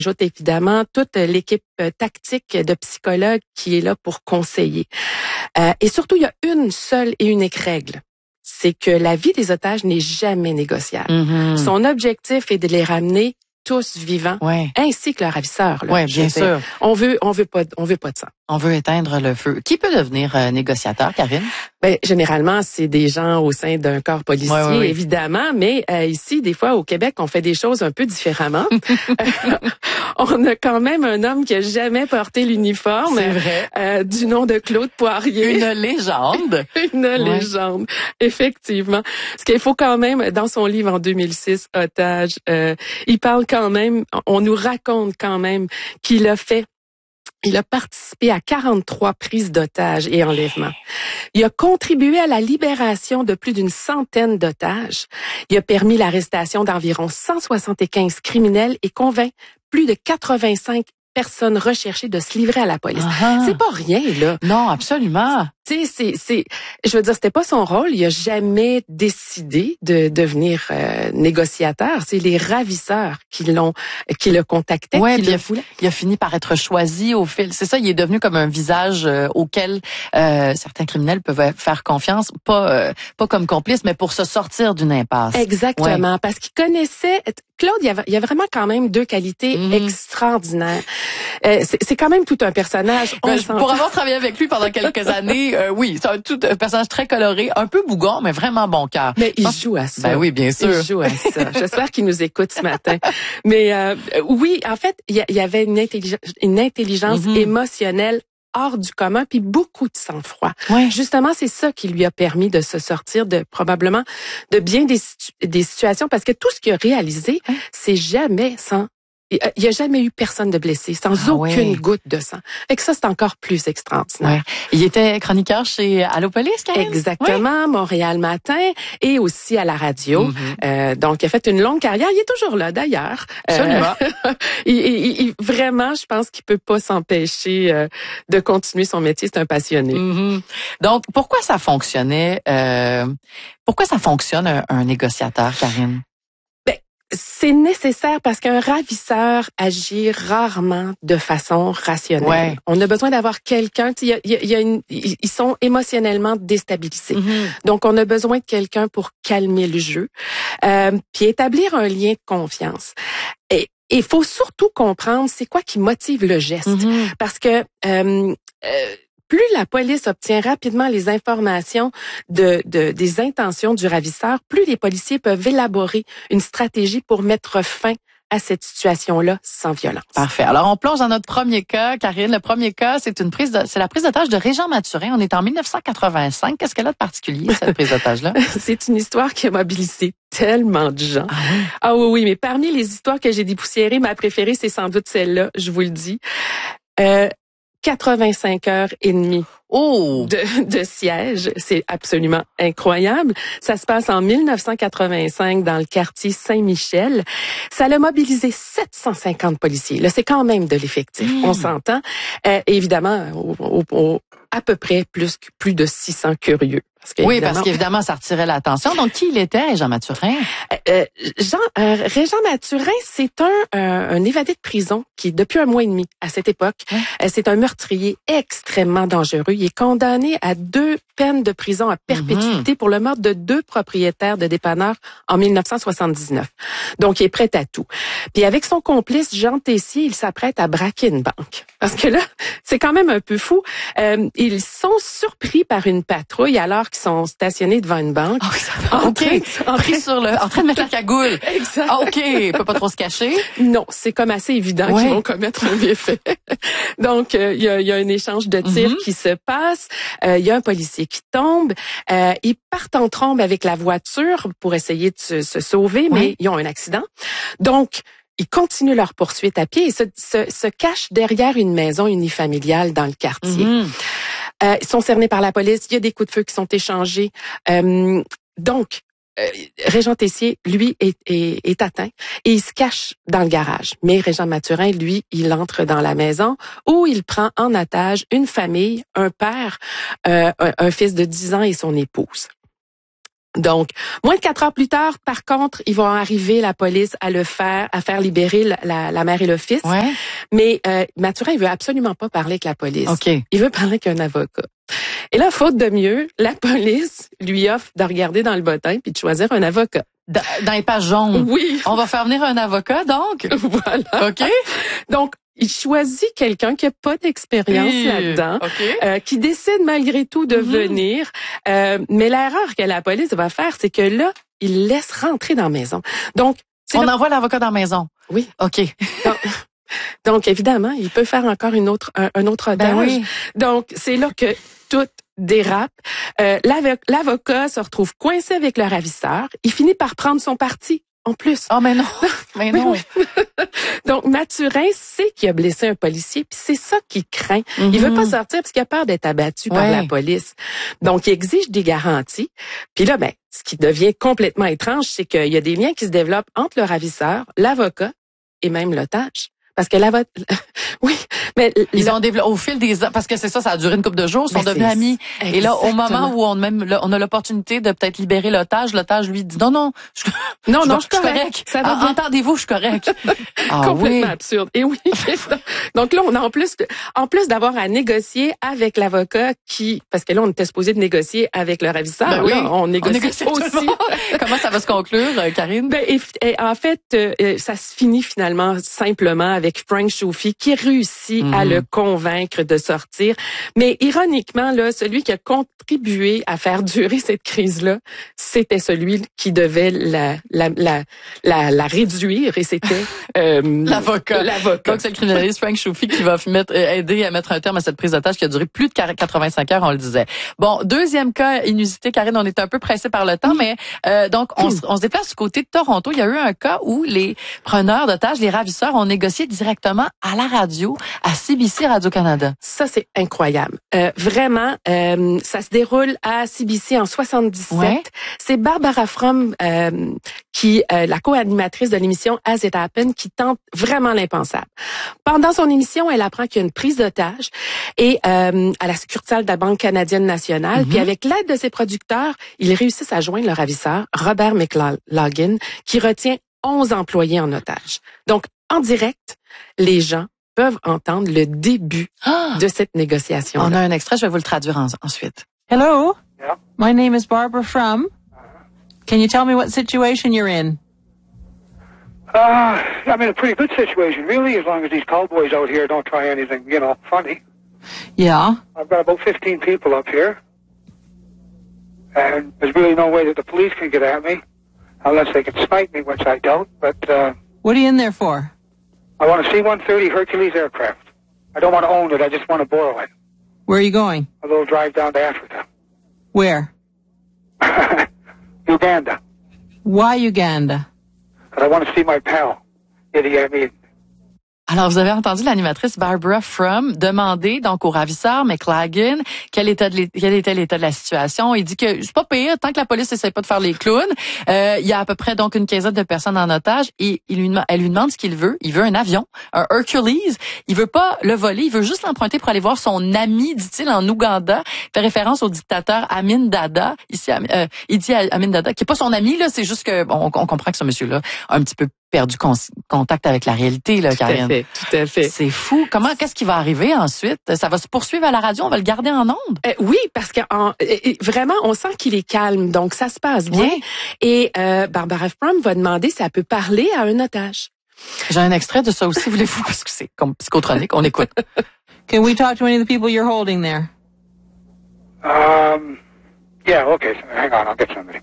J'ajoute évidemment toute l'équipe tactique de psychologues qui est là pour conseiller. Et surtout, il y a une seule et unique règle. C'est que la vie des otages n'est jamais négociable. Son objectif est de les ramener tous vivants, ainsi que leurs ravisseurs. Oui, bien sûr. On veut pas de ça. On veut éteindre le feu. Qui peut devenir négociateur, Karine? Ben, généralement, c'est des gens au sein d'un corps policier, évidemment, mais ici, des fois, au Québec, on fait des choses un peu différemment. On a quand même un homme qui a jamais porté l'uniforme. C'est vrai. Du nom de Claude Poirier. Une légende. Une légende, effectivement. Ce qu'il faut quand même, dans son livre en 2006, Otage, il parle quand même, on nous raconte quand même qu'il a fait. Il a participé à 43 prises d'otages et enlèvements. Il a contribué à la libération de plus d'une centaine d'otages. Il a permis l'arrestation d'environ 175 criminels et convainc plus de 85 personnes recherchées de se livrer à la police. C'est pas rien, là. Non, absolument. Tu sais, je veux dire, c'était pas son rôle. Il a jamais décidé de devenir négociateur. C'est les ravisseurs qui le contactaient, qui le voulaient. Il a fini par être choisi au fil. C'est ça, il est devenu comme un visage auquel certains criminels peuvent faire confiance, pas comme complice, mais pour se sortir d'une impasse. Exactement, parce qu'il connaissait Claude. Il y a vraiment quand même deux qualités extraordinaires. C'est quand même tout un personnage. Pour avoir travaillé avec lui pendant quelques années. Oui, c'est un personnage très coloré, un peu bougon, mais vraiment bon cœur. Mais il joue à ça. Ben oui, bien sûr. Il joue à ça. J'espère qu'il nous écoute ce matin. Mais oui, en fait, il y avait une intelligence émotionnelle hors du commun, puis beaucoup de sang-froid. Justement, c'est ça qui lui a permis de se sortir probablement de bien des situations, parce que tout ce qu'il a réalisé, c'est jamais sans. Il n'y a jamais eu personne de blessé, sans aucune goutte de sang. Et que ça, c'est encore plus extraordinaire. Il était chroniqueur chez Allopolis, Karine? Exactement, Montréal Matin, et aussi à la radio. Donc, il a fait une longue carrière. Il est toujours là, d'ailleurs. Absolument. Vraiment, je pense qu'il peut pas s'empêcher de continuer son métier. C'est un passionné. Donc, pourquoi ça fonctionnait? Pourquoi ça fonctionne un négociateur, Karine? C'est nécessaire parce qu'un ravisseur agit rarement de façon rationnelle. On a besoin d'avoir quelqu'un, ils sont émotionnellement déstabilisés. Donc, on a besoin de quelqu'un pour calmer le jeu, puis établir un lien de confiance. Et il faut surtout comprendre c'est quoi qui motive le geste. Parce que plus la police obtient rapidement les informations des intentions du ravisseur, plus les policiers peuvent élaborer une stratégie pour mettre fin à cette situation-là sans violence. Parfait. Alors, on plonge dans notre premier cas, Karine. Le premier cas, c'est la prise d'otage de Régent Mathurin. On est en 1985. Qu'est-ce qu'elle a de particulier, cette prise d'otage-là? C'est une histoire qui a mobilisé tellement de gens. Ah oui, mais parmi les histoires que j'ai dépoussiérées, ma préférée, c'est sans doute celle-là, je vous le dis. 85 heures et demie de siège. C'est absolument incroyable. Ça se passe en 1985 dans le quartier Saint-Michel. Ça a mobilisé 750 policiers. Là, c'est quand même de l'effectif. On s'entend. Évidemment, à peu près plus de 600 curieux. Parce qu'évidemment, ça retirait l'attention. Donc, qui il était, Régent Mathurin? Régent Mathurin, c'est un évadé de prison qui, depuis 1 mois et demi à cette époque, c'est un meurtrier extrêmement dangereux. Il est condamné à 2 peines de prison à perpétuité pour le meurtre de 2 propriétaires de dépanneurs en 1979. Donc, il est prêt à tout. Puis avec son complice, Jean Tessier, il s'apprête à braquer une banque. Parce que là, c'est quand même un peu fou. Ils sont surpris par une patrouille alors qu'ils sont stationnés devant une banque. En train de mettre la cagoule. Exact. Il peut pas trop se cacher. Non, c'est comme assez évident qu'ils vont commettre un méfait. Donc, il y a un échange de tirs qui se passe. Il y a un policier qui tombe. Ils partent en trombe avec la voiture pour essayer de se sauver, mais ils ont un accident. Donc, ils continuent leur poursuite à pied et se cachent derrière une maison unifamiliale dans le quartier. Ils sont cernés par la police. Il y a des coups de feu qui sont échangés. Donc, Régent Tessier, lui, est atteint et il se cache dans le garage. Mais Régent Mathurin, lui, il entre dans la maison où il prend en otage une famille, un père, un fils de 10 ans et son épouse. Donc, moins de 4 heures plus tard, par contre, ils vont arriver, la police, à faire libérer la mère et le fils. Ouais. Mais Mathurin, il veut absolument pas parler avec la police. Okay. Il veut parler avec un avocat. Et là, faute de mieux, la police lui offre de regarder dans le bottin puis de choisir un avocat. Dans les pages jaunes. Oui. On va faire venir un avocat, donc. Voilà. OK. Donc, il choisit quelqu'un qui a pas d'expérience là-dedans, qui décide malgré tout de venir. Mais l'erreur que la police va faire, c'est que là, il laisse rentrer dans la maison. Donc, on envoie l'avocat dans la maison. Oui. OK. Donc évidemment, il peut faire encore un autre otage. Ben oui. Donc, c'est là que tout dérape. L'avocat se retrouve coincé avec le ravisseur. Il finit par prendre son parti. En plus. Oh, mais non. Mais non. Donc, Mathurin sait qu'il a blessé un policier, puis c'est ça qu'il craint. Il veut pas sortir parce qu'il a peur d'être abattu par la police. Donc, il exige des garanties. Puis là, ben, ce qui devient complètement étrange, c'est qu'il y a des liens qui se développent entre le ravisseur, l'avocat et même l'otage. Parce que oui, mais ils ont développé au fil des ans, parce que c'est ça a duré une couple de jours, ils sont devenus amis. Exactement. Et là, au moment où on a l'opportunité de peut-être libérer l'otage lui dit non, je suis correct. Ça va bien. Entendez-vous, je suis correct. Complètement absurde. Et oui. Donc là, on a en plus d'avoir à négocier avec l'avocat parce que là, on était supposé de négocier avec le ravisseur. Ben oui, là, on négocie aussi. Comment ça va se conclure, Karine? Ben, en fait, ça se finit finalement simplement avec Frank Chauffy qui réussit à le convaincre de sortir. Mais ironiquement, là, celui qui a contribué à faire durer cette crise-là, c'était celui qui devait la réduire et c'était l'avocat. L'avocat. Donc c'est le criminaliste Frank Chauffy qui va aider à mettre un terme à cette prise d'otage qui a duré plus de 85 heures, on le disait. Bon, deuxième cas inusité, Karine, on est un peu pressé par le temps, mais donc on se déplace du côté de Toronto. Il y a eu un cas où les preneurs d'otages, les ravisseurs, ont négocié directement à la radio, à CBC Radio-Canada. Ça, c'est incroyable. Vraiment, ça se déroule à CBC en 77. Ouais. C'est Barbara Frum, la co-animatrice de l'émission As It Happened, qui tente vraiment l'impensable. Pendant son émission, elle apprend qu'il y a une prise d'otage et à la succursale de la Banque canadienne nationale. Puis avec l'aide de ses producteurs, ils réussissent à joindre le ravisseur, Robert McLaughlin, qui retient 11 employés en otage. Donc, en direct, les gens peuvent entendre le début de cette négociation. On a un extrait, je vais vous le traduire ensuite. Hello. Yeah. My name is Barbara Frum. Can you tell me what situation you're in? I'm in a pretty good situation, really, as long as these cowboys out here don't try anything, funny. Yeah. I've got about 15 people up here, and there's really no way that the police can get at me, unless they can snipe me, which I doubt, but, What are you in there for? I want a C-130 Hercules aircraft. I don't want to own it, I just want to borrow it. Where are you going? A little drive down to Africa. Where? Uganda. Why Uganda? Because I want to see my pal, Idi Amin. Alors, vous avez entendu l'animatrice Barbara Frum demander donc au ravisseur McLaughlin quel était l'état de la situation. Il dit que c'est pas pire tant que la police essaie pas de faire les clowns. Il y a à peu près donc une quinzaine de personnes en otage et elle lui demande ce qu'il veut. Il veut un avion, un Hercules. Il veut pas le voler, il veut juste l'emprunter pour aller voir son ami, dit-il, en Ouganda. Il fait référence au dictateur Amin Dada. Ici, il dit à Amin Dada, qui est pas son ami là, c'est juste que on comprend que ce monsieur-là a un petit peu perdu contact avec la réalité, là, Karine. Tout à fait. C'est fou. Qu'est-ce qui va arriver ensuite? Ça va se poursuivre à la radio? On va le garder en ondes? Oui, parce que vraiment, on sent qu'il est calme. Donc, ça se passe bien. Oui. Et Barbara Frum va demander si elle peut parler à un otage. J'ai un extrait de ça aussi, voulez-vous? Parce que c'est comme psychotronique. On écoute. Can we talk to any of the people you're holding there? Yeah, okay. Hang on, I'll get somebody.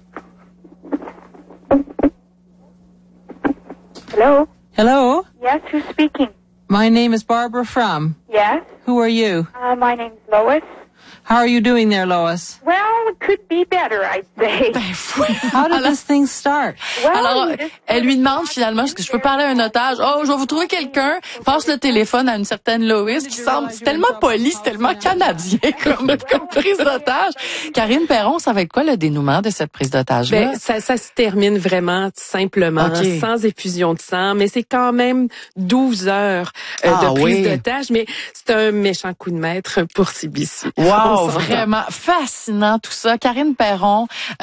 Hello? Hello? Yes, who's speaking? My name is Barbara Frum. Yes? Who are you? My name's Lois. How are you doing there, Lois? Well, it could be better, I'd say. How did this thing start? Well, alors, elle lui demande finalement, est-ce que je peux parler à un otage? Oh, je vais vous trouver quelqu'un. Passe le téléphone à une certaine Lois qui semble tellement polie, c'est tellement canadien comme prise d'otage. Karine Perron, ça va être quoi le dénouement de cette prise d'otage-là? Ben, ça se termine vraiment simplement, sans effusion de sang, mais c'est quand même 12 heures de prise d'otage, mais c'est un méchant coup de maître pour CBC. Ouais, Wow, vraiment fascinant tout ça. Karine Perron,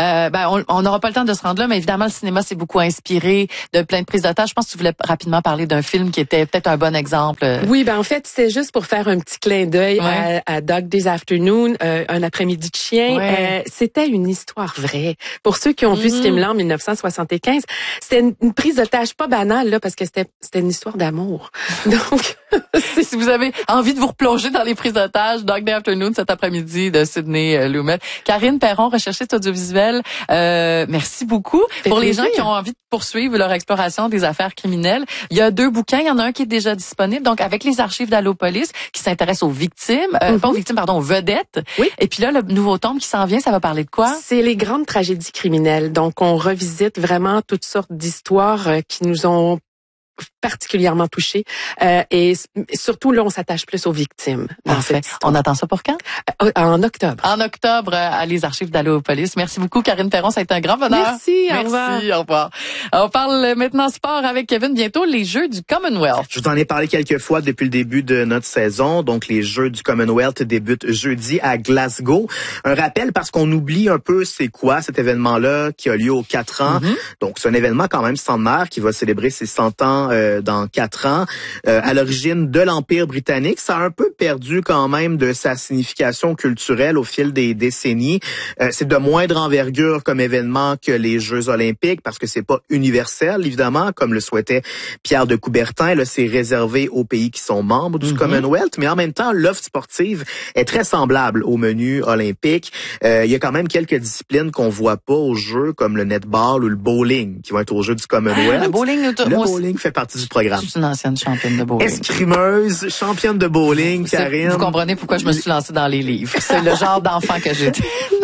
on n'aura pas le temps de se rendre là, mais évidemment, le cinéma s'est beaucoup inspiré de plein de prises d'otages. Je pense que tu voulais rapidement parler d'un film qui était peut-être un bon exemple. Oui, en fait, c'était juste pour faire un petit clin d'œil à Dog Days Afternoon, un après-midi de chien. Ouais. C'était une histoire vraie. Pour ceux qui ont vu ce film-là en 1975, c'était une prise d'otage pas banale, là, parce que c'était une histoire d'amour. Donc, si vous avez envie de vous replonger dans les prises d'otages, Dog Day Afternoon cet après-midi de Sidney Lumet. Karine Perron, recherchiste audiovisuelle, merci beaucoup. Pour les gens qui ont envie de poursuivre leur exploration des affaires criminelles, il y a 2 bouquins. Il y en a un qui est déjà disponible, donc avec les archives d'Allopolis, qui s'intéresse aux victimes, pas aux victimes, pardon, aux vedettes. Oui. Et puis là, le nouveau tome qui s'en vient, ça va parler de quoi? C'est les grandes tragédies criminelles. Donc, on revisite vraiment toutes sortes d'histoires qui nous ont particulièrement touchés. Et surtout, là, on s'attache plus aux victimes. Parfait. On attend ça pour quand? En octobre. En octobre, à les archives d'Allopolis. Merci beaucoup, Karine Perron. Ça a été un grand bonheur. Merci, au revoir. Merci, au revoir. On parle maintenant sport avec Kevin. Bientôt, les Jeux du Commonwealth. Je vous en ai parlé quelques fois depuis le début de notre saison. Donc, les Jeux du Commonwealth débutent jeudi à Glasgow. Un rappel parce qu'on oublie un peu c'est quoi cet événement-là qui a lieu aux 4 ans. Donc, c'est un événement quand même centenaire qui va célébrer ses 100 ans dans 4 ans. À l'origine de l'Empire britannique, ça a un peu perdu quand même de sa signification culturelle au fil des décennies. C'est de moindre envergure comme événement que les Jeux olympiques parce que c'est pas universel, évidemment, comme le souhaitait Pierre de Coubertin. Là, c'est réservé aux pays qui sont membres du Commonwealth, mais en même temps, l'offre sportive est très semblable au menu olympique. Il y a quand même quelques disciplines qu'on voit pas aux Jeux, comme le netball ou le bowling, qui vont être aux Jeux du Commonwealth. Le bowling fait partie du programme. Je suis une ancienne championne de bowling. Escrimeuse, championne de bowling, Karine. Vous comprenez pourquoi je me suis lancée dans les livres. C'est le genre d'enfant que j'étais.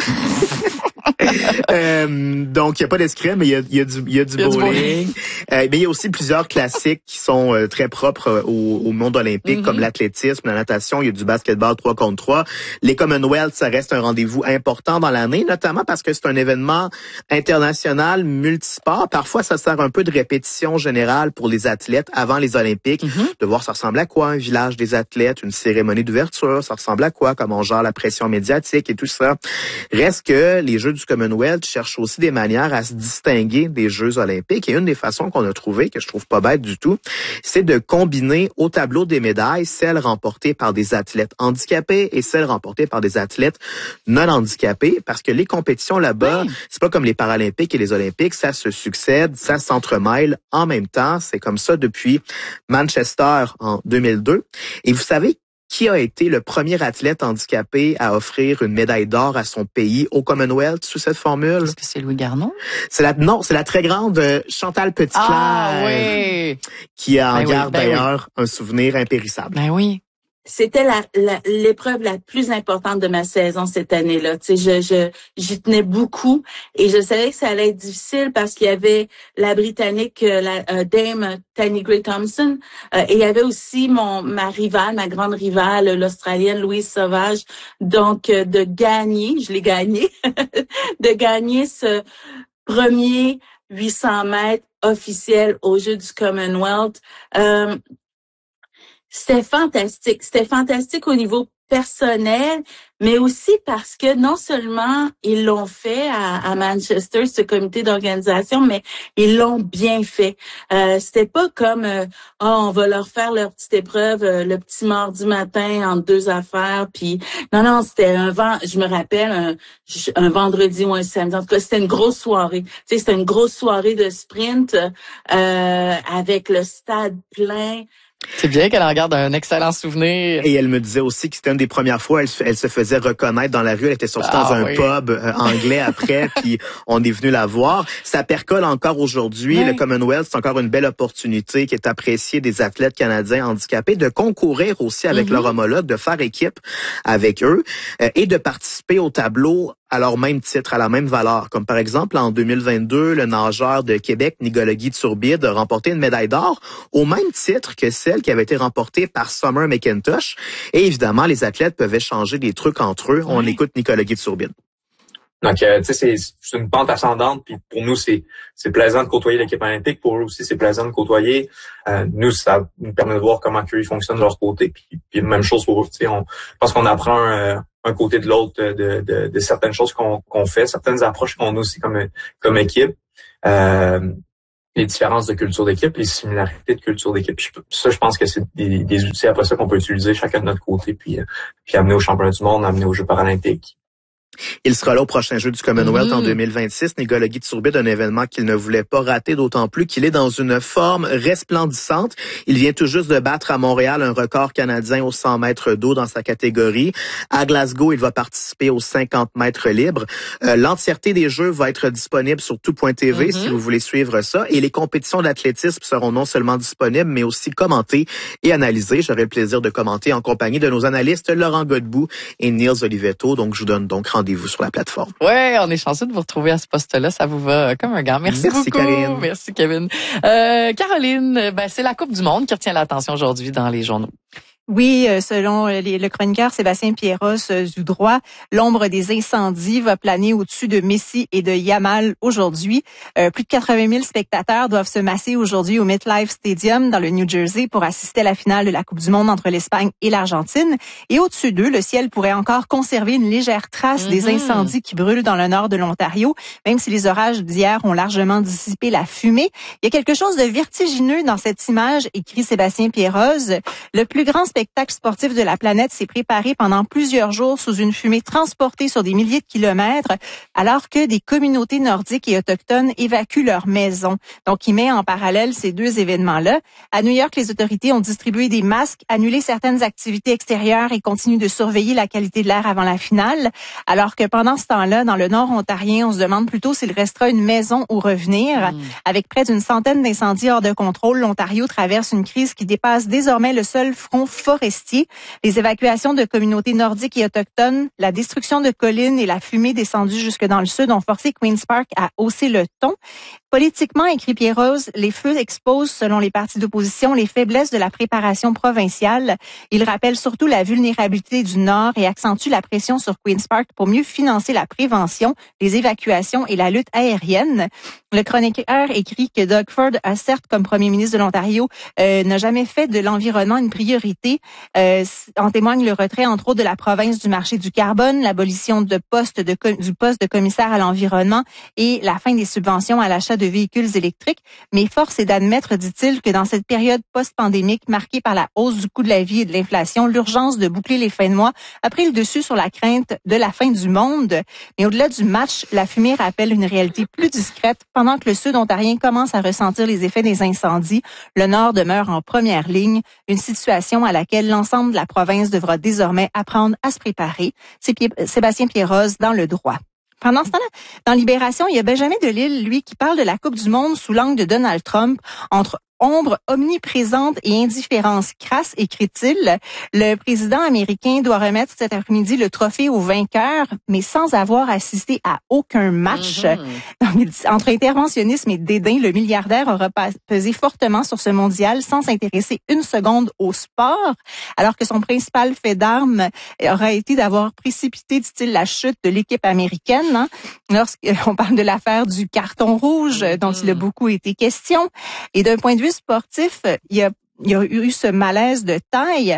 Donc, il n'y a pas d'escrime, mais il y a du bowling. Mais il y a aussi plusieurs classiques qui sont très propres au monde olympique, comme l'athlétisme, la natation, il y a du basketball 3 contre 3. Les Commonwealth, ça reste un rendez-vous important dans l'année, notamment parce que c'est un événement international multisport. Parfois, ça sert un peu de répétition générale pour les athlètes avant les Olympiques, de voir ça ressemble à quoi un village des athlètes, une cérémonie d'ouverture, ça ressemble à quoi, comment on gère la pression médiatique et tout ça. Reste que les Jeux du Commonwealth cherchent aussi des manières à se distinguer des Jeux olympiques. Et une des façons qu'on a trouvé, que je trouve pas bête du tout, c'est de combiner au tableau des médailles celles remportées par des athlètes handicapés et celles remportées par des athlètes non handicapés, parce que les compétitions là-bas, c'est pas comme les Paralympiques et les Olympiques, ça se succède, ça s'entremêle en même temps. C'est comme ça depuis Manchester en 2002. Et vous savez qui a été le premier athlète handicapé à offrir une médaille d'or à son pays au Commonwealth sous cette formule? Est-ce que c'est Louis Garneau? C'est la très grande Chantal Petitclerc. Ah oui! Qui a en garde d'ailleurs un souvenir impérissable. Ben oui. C'était l'épreuve la plus importante de ma saison cette année-là. Tu sais, j'y tenais beaucoup et je savais que ça allait être difficile parce qu'il y avait la Britannique, Dame Tanni Grey-Thompson, et il y avait aussi ma rivale, ma grande rivale, l'Australienne Louise Sauvage. Donc, de gagner, je l'ai gagné, de gagner ce premier 800 mètres officiel aux Jeux du Commonwealth. C'était fantastique. C'était fantastique au niveau personnel, mais aussi parce que non seulement ils l'ont fait à Manchester, ce comité d'organisation, mais ils l'ont bien fait. C'était pas comme on va leur faire leur petite épreuve le petit mardi matin entre 2 affaires, puis non, c'était je me rappelle un vendredi ou un samedi. En tout cas, c'était une grosse soirée. Tu sais, c'était une grosse soirée de sprint avec le stade plein. C'est bien qu'elle en garde un excellent souvenir. Et elle me disait aussi que c'était une des premières fois, elle se faisait reconnaître dans la rue. Elle était sortie dans un pub anglais après, puis on est venu la voir. Ça percole encore aujourd'hui. Oui. Le Commonwealth, c'est encore une belle opportunité qui est appréciée des athlètes canadiens handicapés de concourir aussi avec leur homologue, de faire équipe avec eux et de participer au tableau à leur même titre, à la même valeur. Comme par exemple, en 2022, le nageur de Québec, Nicolae Turbide, a remporté une médaille d'or au même titre que celle qui avait été remportée par Summer McIntosh. Et évidemment, les athlètes peuvent échanger des trucs entre eux. On écoute Nicolae Turbide. Donc, tu sais, c'est une pente ascendante. Puis pour nous, c'est plaisant de côtoyer l'équipe olympique. Pour eux aussi, c'est plaisant de côtoyer. Nous, ça nous permet de voir comment ils fonctionnent de leur côté. Puis même chose pour eux. Tu sais, je pense qu'on apprend un côté de l'autre de certaines choses qu'on fait, certaines approches qu'on a aussi comme équipe. Les différences de culture d'équipe, les similarités de culture d'équipe. Puis ça, je pense que c'est des outils après ça qu'on peut utiliser chacun de notre côté, puis amener aux championnats du monde, amener aux Jeux paralympiques. Il sera là au prochain jeu du Commonwealth en 2026. Nigolagi Tsurbid, un événement qu'il ne voulait pas rater, d'autant plus qu'il est dans une forme resplendissante. Il vient tout juste de battre à Montréal un record canadien aux 100 mètres d'eau dans sa catégorie. À Glasgow, il va participer aux 50 mètres libres. L'entièreté des jeux va être disponible sur tout.tv si vous voulez suivre ça. Et les compétitions d'athlétisme seront non seulement disponibles, mais aussi commentées et analysées. J'aurai le plaisir de commenter en compagnie de nos analystes Laurent Godbout et Niels Olivetto. Donc, je vous donne donc rendez-vous sur la plateforme. Ouais, on est chanceux de vous retrouver à ce poste-là. Ça vous va comme un gant. Merci beaucoup. Karine. Merci, Kevin. Caroline, c'est la Coupe du monde qui retient l'attention aujourd'hui dans les journaux. Oui, selon le chroniqueur Sébastien Pierros du Droit, l'ombre des incendies va planer au-dessus de Messi et de Yamal aujourd'hui. Plus de 80 000 spectateurs doivent se masser aujourd'hui au MetLife Stadium dans le New Jersey pour assister à la finale de la Coupe du monde entre l'Espagne et l'Argentine. Et au-dessus d'eux, le ciel pourrait encore conserver une légère trace des incendies qui brûlent dans le nord de l'Ontario, même si les orages d'hier ont largement dissipé la fumée. Il y a quelque chose de vertigineux dans cette image, écrit Sébastien Pierros. Le plus grand spectacle sportif de la planète s'est préparé pendant plusieurs jours sous une fumée transportée sur des milliers de kilomètres, alors que des communautés nordiques et autochtones évacuent leurs maisons. Donc, il met en parallèle ces deux événements-là. À New York, les autorités ont distribué des masques, annulé certaines activités extérieures et continuent de surveiller la qualité de l'air avant la finale, alors que pendant ce temps-là, dans le nord ontarien, on se demande plutôt s'il restera une maison ou revenir. Avec près d'une centaine d'incendies hors de contrôle, l'Ontario traverse une crise qui dépasse désormais le seul front forestier. Les évacuations de communautés nordiques et autochtones, la destruction de collines et la fumée descendue jusque dans le sud ont forcé Queen's Park à hausser le ton. Politiquement, écrit Pierros, les feux exposent, selon les partis d'opposition, les faiblesses de la préparation provinciale. Il rappelle surtout la vulnérabilité du Nord et accentue la pression sur Queen's Park pour mieux financer la prévention, les évacuations et la lutte aérienne. Le chroniqueur écrit que Doug Ford a certes, comme premier ministre de l'Ontario, n'a jamais fait de l'environnement une priorité. En témoigne le retrait, entre autres, de la province du marché du carbone, l'abolition du poste de commissaire à l'environnement et la fin des subventions à l'achat de véhicules électriques. Mais force est d'admettre, dit-il, que dans cette période post-pandémique marquée par la hausse du coût de la vie et de l'inflation, l'urgence de boucler les fins de mois a pris le dessus sur la crainte de la fin du monde. Mais au-delà du match, la fumée rappelle une réalité plus discrète. Pendant que le Sud ontarien commence à ressentir les effets des incendies, le Nord demeure en première ligne, une situation à laquelle l'ensemble de la province devra désormais apprendre à se préparer. C'est Sébastien Pierros dans Le Droit. Pendant ce temps-là, dans Libération, il y a Benjamin Delille, lui, qui parle de la Coupe du monde sous l'angle de Donald Trump, entre ombre omniprésente et indifférence crasse, écrit-il. Le président américain doit remettre cet après-midi le trophée au vainqueur, mais sans avoir assisté à aucun match. Donc, entre interventionnisme et dédain, le milliardaire aura pesé fortement sur ce mondial sans s'intéresser une seconde au sport, alors que son principal fait d'armes aura été d'avoir précipité, dit-il, la chute de l'équipe américaine. Lorsqu'on parle de l'affaire du carton rouge, dont il a beaucoup été question. Et d'un point de vue sportif, il y a eu ce malaise de taille,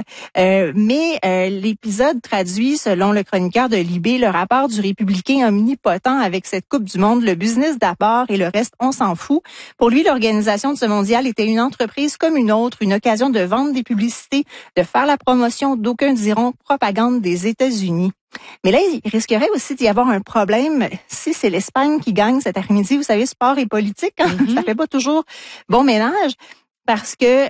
mais l'épisode traduit, selon le chroniqueur de Libé, le rapport du républicain omnipotent avec cette Coupe du monde, le business d'abord et le reste, on s'en fout. Pour lui, l'organisation de ce mondial était une entreprise comme une autre, une occasion de vendre des publicités, de faire la promotion, d'aucuns diront propagande des États-Unis. Mais là, il risquerait aussi d'y avoir un problème si c'est l'Espagne qui gagne cet après-midi. Vous savez, sport et politique, ça fait pas toujours bon ménage. Parce que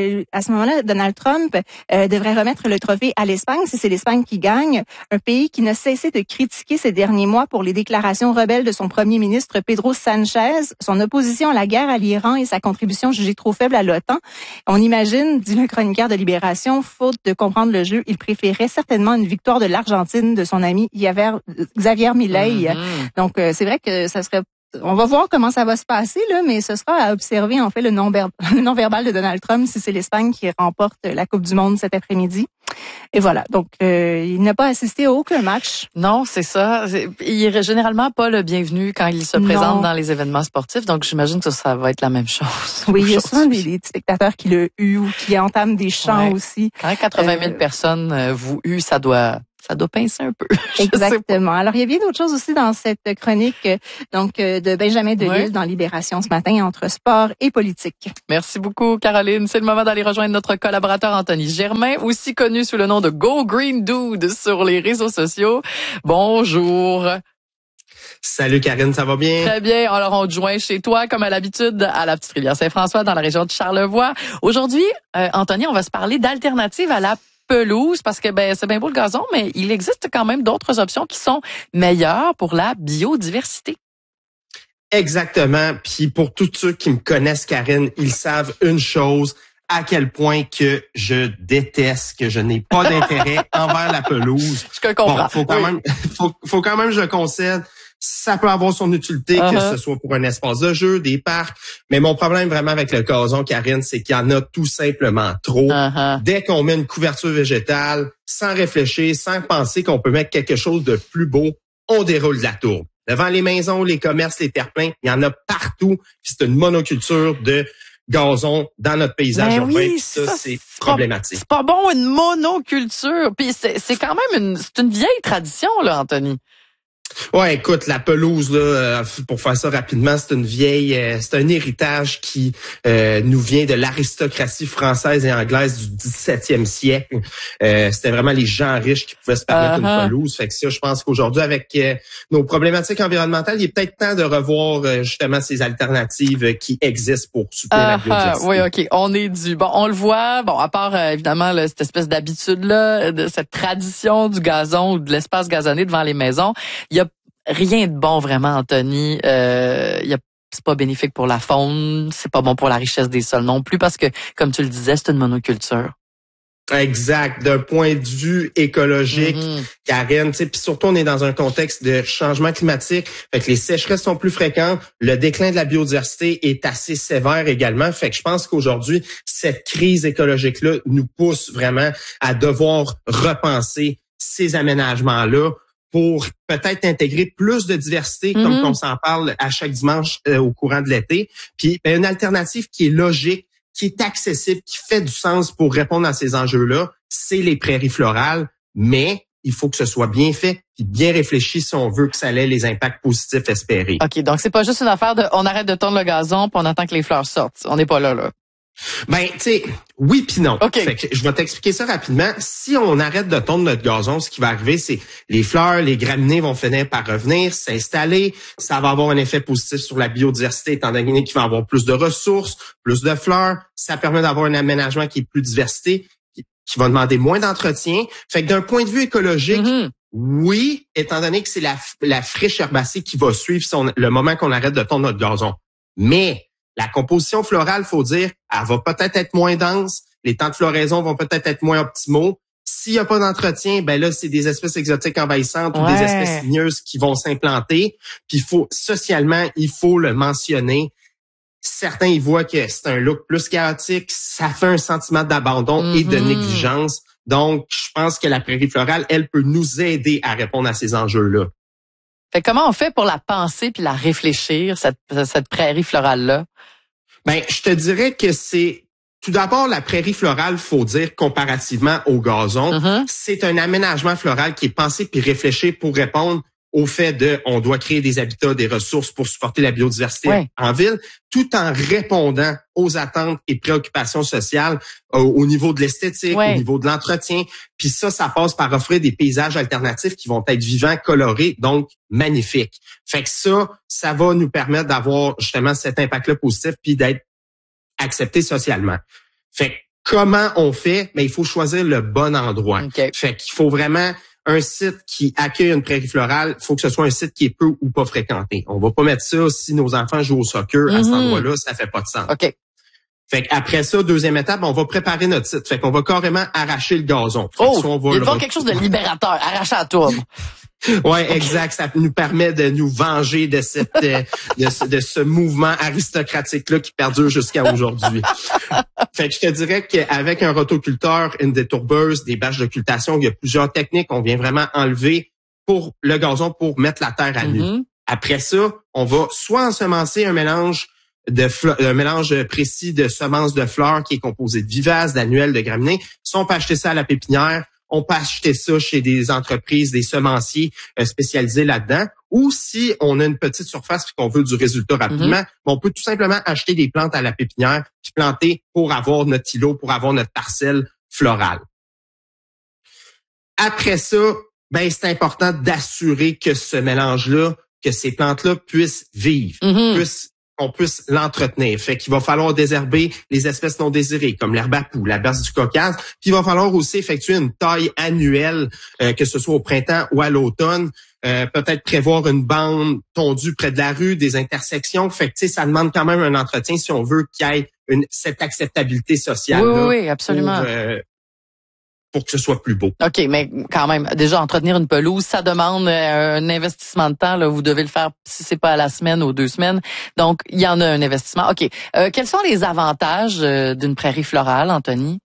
à ce moment-là, Donald Trump devrait remettre le trophée à l'Espagne si c'est l'Espagne qui gagne, un pays qui n'a cessé de critiquer ces derniers mois pour les déclarations rebelles de son premier ministre Pedro Sanchez, son opposition à la guerre à l'Iran et sa contribution jugée trop faible à l'OTAN. On imagine, dit le chroniqueur de Libération, faute de comprendre le jeu, il préférait certainement une victoire de l'Argentine de son ami Xavier Milei. Donc c'est vrai que ça serait. On va voir comment ça va se passer, là, mais ce sera à observer, en fait, le non-verbal de Donald Trump si c'est l'Espagne qui remporte la Coupe du monde cet après-midi. Et voilà. Donc, il n'a pas assisté à aucun match. Non, c'est ça. Il est généralement pas le bienvenu quand il se présente dans les événements sportifs. Donc, j'imagine que ça va être la même chose. Oui, il y a souvent des spectateurs qui le huent ou qui entament des chants aussi. Quand 80 000 personnes vous huent, ça doit pincer un peu. Exactement. Alors, il y a bien d'autres choses aussi dans cette chronique de Benjamin Delisle dans Libération ce matin entre sport et politique. Merci beaucoup, Caroline. C'est le moment d'aller rejoindre notre collaborateur Anthony Germain, aussi connu sous le nom de Go Green Dude sur les réseaux sociaux. Bonjour. Salut Karine, ça va bien? Très bien. Alors, on te joint chez toi, comme à l'habitude, à la Petite Rivière Saint-François, dans la région de Charlevoix. Aujourd'hui, Anthony, on va se parler d'alternatives à la pelouse, parce que c'est bien beau le gazon, mais il existe quand même d'autres options qui sont meilleures pour la biodiversité. Exactement. Puis pour tous ceux qui me connaissent, Karine, ils savent une chose, à quel point que je déteste, que je n'ai pas d'intérêt envers la pelouse. Je comprends. Bon, faut quand même, je le concède. Ça peut avoir son utilité, que ce soit pour un espace de jeu, des parcs. Mais mon problème vraiment avec le gazon, Karine, c'est qu'il y en a tout simplement trop. Dès qu'on met une couverture végétale, sans réfléchir, sans penser qu'on peut mettre quelque chose de plus beau, on déroule de la tourbe. Devant les maisons, les commerces, les terre-pleins, il y en a partout. Puis c'est une monoculture de gazon dans notre paysage urbain. Oui, ça c'est problématique. C'est pas bon, une monoculture. Puis c'est quand même une vieille tradition, là, Anthony. Ouais, écoute, la pelouse là, pour faire ça rapidement, c'est c'est un héritage qui nous vient de l'aristocratie française et anglaise du 17e siècle. C'était vraiment les gens riches qui pouvaient se permettre une pelouse. Fait que ça, je pense qu'aujourd'hui, avec nos problématiques environnementales, il est peut-être temps de revoir justement ces alternatives qui existent pour soutenir la biodiversité. Oui, OK, on est dû. Bon, on le voit. Bon, à part évidemment là, cette espèce d'habitude là, de cette tradition du gazon ou de l'espace gazonné devant les maisons, il y a rien de bon vraiment, Anthony. C'est pas bénéfique pour la faune, c'est pas bon pour la richesse des sols non plus, parce que, comme tu le disais, c'est une monoculture. Exact. D'un point de vue écologique, Karine, puis surtout on est dans un contexte de changement climatique, fait que les sécheresses sont plus fréquentes, le déclin de la biodiversité est assez sévère également, fait que je pense qu'aujourd'hui, cette crise écologique-là nous pousse vraiment à devoir repenser ces aménagements-là pour peut-être intégrer plus de diversité, comme on s'en parle à chaque dimanche au courant de l'été. Puis une alternative qui est logique, qui est accessible, qui fait du sens pour répondre à ces enjeux-là, c'est les prairies florales, mais il faut que ce soit bien fait et bien réfléchi si on veut que ça ait les impacts positifs espérés. OK, donc c'est pas juste une affaire de on arrête de tondre le gazon puis on attend que les fleurs sortent. On n'est pas là. Ben, tu sais, oui puis non. Okay. Fait que je vais t'expliquer ça rapidement. Si on arrête de tondre notre gazon, ce qui va arriver, c'est les fleurs, les graminées vont finir par revenir, s'installer. Ça va avoir un effet positif sur la biodiversité, étant donné qu'il va y avoir plus de ressources, plus de fleurs. Ça permet d'avoir un aménagement qui est plus diversité, qui va demander moins d'entretien. Fait que d'un point de vue écologique, oui, étant donné que c'est la friche herbacée qui va suivre le moment qu'on arrête de tondre notre gazon. Mais la composition florale, faut dire, elle va peut-être être moins dense. Les temps de floraison vont peut-être être moins optimaux. S'il n'y a pas d'entretien, ben là, c'est des espèces exotiques envahissantes ou des espèces ligneuses qui vont s'implanter. Puis socialement, il faut le mentionner. Certains y voient que c'est un look plus chaotique. Ça fait un sentiment d'abandon et de négligence. Donc, je pense que la prairie florale, elle peut nous aider à répondre à ces enjeux-là. Fait comment on fait pour la penser puis la réfléchir, cette prairie florale-là? Ben, je te dirais que c'est tout d'abord la prairie florale, faut dire, comparativement au gazon. C'est un aménagement floral qui est pensé puis réfléchi pour répondre au fait on doit créer des habitats, des ressources pour supporter la biodiversité en ville, tout en répondant aux attentes et préoccupations sociales au niveau de l'esthétique, au niveau de l'entretien. Puis ça passe par offrir des paysages alternatifs qui vont être vivants, colorés, donc magnifiques. Fait que ça va nous permettre d'avoir justement cet impact-là positif puis d'être accepté socialement. Fait que comment on fait? Ben, il faut choisir le bon endroit. Fait qu'il faut vraiment un site qui accueille une prairie florale, il faut que ce soit un site qui est peu ou pas fréquenté. On va pas mettre ça si nos enfants jouent au soccer à cet endroit-là, ça fait pas de sens. Fait qu'après ça, deuxième étape, on va préparer notre site. Fait qu'on va carrément arracher le gazon. Il y a quelque chose de libérateur, arracher la tourbe. Ouais, exact. Ça nous permet de nous venger de cette de ce mouvement aristocratique-là qui perdure jusqu'à aujourd'hui. Fait que je te dirais qu'avec un rotoculteur, une détourbeuse, des bâches d'occultation, il y a plusieurs techniques. On vient vraiment enlever pour le gazon pour mettre la terre à nu. Après ça, on va soit ensemencer un mélange précis de semences de fleurs qui est composé de vivaces, d'annuelles, de graminées. Si on peut acheter ça à la pépinière, on peut acheter ça chez des entreprises, des semenciers spécialisés là-dedans. Ou si on a une petite surface et qu'on veut du résultat rapidement, on peut tout simplement acheter des plantes à la pépinière puis planter pour avoir notre îlot, pour avoir notre parcelle florale. Après ça, c'est important d'assurer que ce mélange-là, que ces plantes-là puissent vivre, qu'on puisse l'entretenir. Fait qu'il va falloir désherber les espèces non désirées, comme l'herbe à poux, la berce du Caucase. Puis il va falloir aussi effectuer une taille annuelle, que ce soit au printemps ou à l'automne. Peut-être prévoir une bande tondue près de la rue, des intersections. Fait que ça demande quand même un entretien si on veut qu'il y ait cette acceptabilité sociale. Oui, absolument. Pour que ce soit plus beau. OK, mais quand même, déjà, entretenir une pelouse, ça demande un investissement de temps. Là, vous devez le faire si c'est pas à la semaine ou 2 semaines. Donc, il y en a un investissement. OK. Quels sont les avantages d'une prairie florale, Anthony?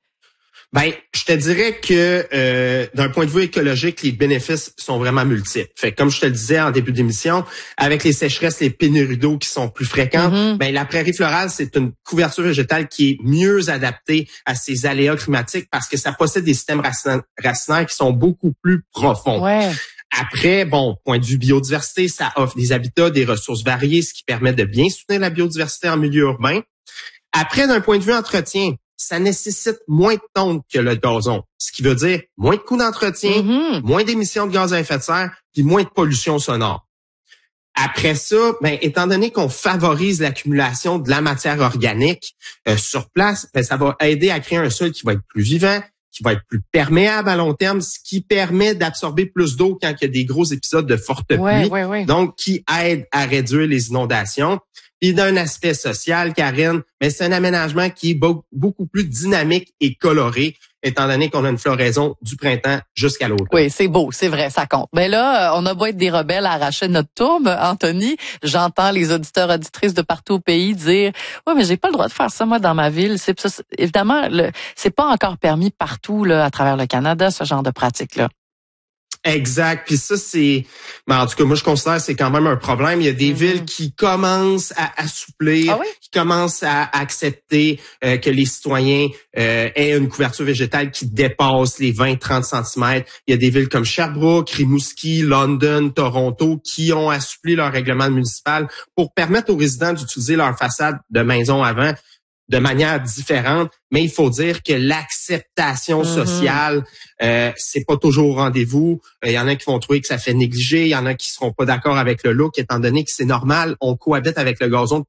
Je te dirais que d'un point de vue écologique, les bénéfices sont vraiment multiples. Fait comme je te le disais en début d'émission, avec les sécheresses, les pénuries d'eau qui sont plus fréquentes, la prairie florale, c'est une couverture végétale qui est mieux adaptée à ces aléas climatiques parce que ça possède des systèmes racinaires qui sont beaucoup plus profonds. Ouais. Après, point de vue biodiversité, ça offre des habitats, des ressources variées, ce qui permet de bien soutenir la biodiversité en milieu urbain. Après, d'un point de vue entretien, ça nécessite moins de tonte que le gazon, ce qui veut dire moins de coûts d'entretien, moins d'émissions de gaz à effet de serre, puis moins de pollution sonore. Après ça, étant donné qu'on favorise l'accumulation de la matière organique sur place, ça va aider à créer un sol qui va être plus vivant, qui va être plus perméable à long terme, ce qui permet d'absorber plus d'eau quand il y a des gros épisodes de forte pluie, donc qui aide à réduire les inondations. Puis d'un aspect social, Karine, c'est un aménagement qui est beaucoup plus dynamique et coloré, étant donné qu'on a une floraison du printemps jusqu'à l'automne. Oui, c'est beau, c'est vrai, ça compte. Mais là, on a beau être des rebelles à arracher notre tourbe, Anthony. J'entends les auditeurs, auditrices de partout au pays dire « Oui, mais j'ai pas le droit de faire ça, moi, dans ma ville. » Évidemment, c'est pas encore permis partout là, à travers le Canada, ce genre de pratique-là. Exact. Puis ça, c'est... en tout cas, moi, je considère que c'est quand même un problème. Il y a des villes qui commencent à assouplir, qui commencent à accepter que les citoyens aient une couverture végétale qui dépasse les 20-30 cm. Il y a des villes comme Sherbrooke, Rimouski, London, Toronto qui ont assoupli leur règlement municipal pour permettre aux résidents d'utiliser leur façade de maison avant de manière différente, mais il faut dire que l'acceptation sociale, c'est pas toujours au rendez-vous. Il y en a qui vont trouver que ça fait négliger, il y en a qui seront pas d'accord avec le look, étant donné que c'est normal, on cohabite avec le gazon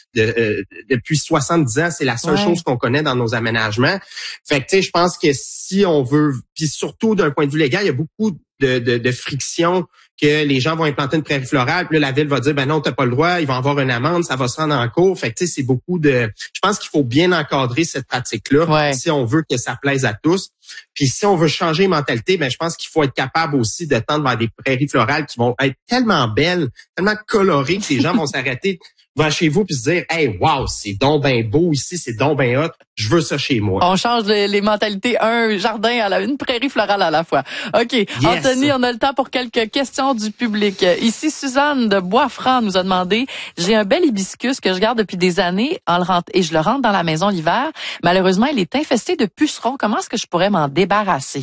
depuis 70 ans, c'est la seule chose qu'on connaît dans nos aménagements. Fait que tu sais, je pense que si on veut, puis surtout d'un point de vue légal, il y a beaucoup de friction que les gens vont implanter une prairie florale, puis là, la ville va dire non, t'as pas le droit, ils vont avoir une amende, ça va se rendre en cours. Fait que tu sais, c'est beaucoup de. Je pense qu'il faut bien encadrer cette pratique-là si on veut que ça plaise à tous. Puis si on veut changer les mentalités, je pense qu'il faut être capable aussi de tendre vers des prairies florales qui vont être tellement belles, tellement colorées que les gens vont s'arrêter devant chez vous puis se dire hey, wow, c'est donc ben beau ici, c'est donc ben hot, je veux ça chez moi. On change les mentalités, un jardin une prairie florale à la fois. OK, yes. Anthony, on a le temps pour quelques questions du public. Ici, Suzanne de Boisfranc nous a demandé, j'ai un bel hibiscus que je garde depuis des années et je le rentre dans la maison l'hiver. Malheureusement, il est infesté de pucerons. Comment est-ce que je pourrais m'en débarrasser?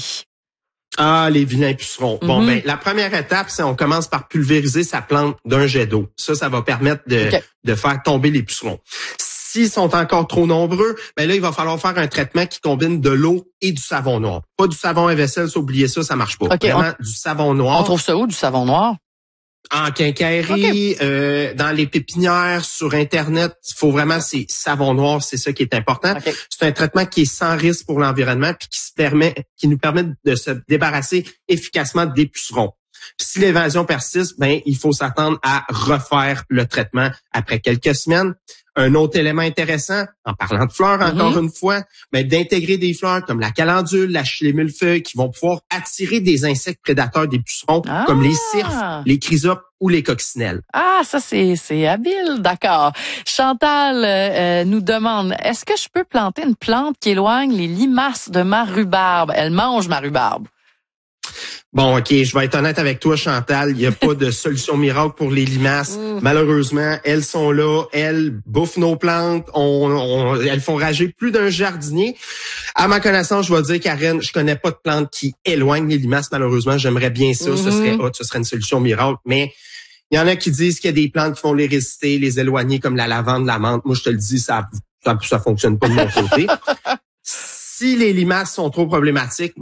Ah, les vilains pucerons. Bon, la première étape, c'est on commence par pulvériser sa plante d'un jet d'eau. Ça va permettre de faire tomber les pucerons. S'ils sont encore trop nombreux, là, il va falloir faire un traitement qui combine de l'eau et du savon noir. Pas du savon à vaisselle, oubliez ça, ça marche pas. Vraiment, du savon noir. On trouve ça où, du savon noir? En quincaillerie, dans les pépinières, sur Internet, il faut vraiment, c'est savon noir, c'est ça qui est important. C'est un traitement qui est sans risque pour l'environnement puis qui nous permet de se débarrasser efficacement des pucerons. Si l'évasion persiste, il faut s'attendre à refaire le traitement après quelques semaines. Un autre élément intéressant, en parlant de fleurs encore une fois, d'intégrer des fleurs comme la calendule, la chilémulefeuille qui vont pouvoir attirer des insectes prédateurs des pucerons comme les cirfes, les chrysopes ou les coccinelles. Ah, ça c'est habile, d'accord. Chantal nous demande, est-ce que je peux planter une plante qui éloigne les limaces de ma rhubarbe? Elle mange ma rhubarbe. Bon, OK, je vais être honnête avec toi, Chantal. Il n'y a pas de solution miracle pour les limaces. Malheureusement, elles sont là. Elles bouffent nos plantes. Elles font rager plus d'un jardinier. À ma connaissance, je vais dire, Karen, je connais pas de plantes qui éloignent les limaces. Malheureusement, j'aimerais bien ça. Ce serait hot, ce serait une solution miracle. Mais il y en a qui disent qu'il y a des plantes qui vont les résister, les éloigner, comme la lavande, la menthe. Moi, je te le dis, ça fonctionne pas de mon côté. Si les limaces sont trop problématiques,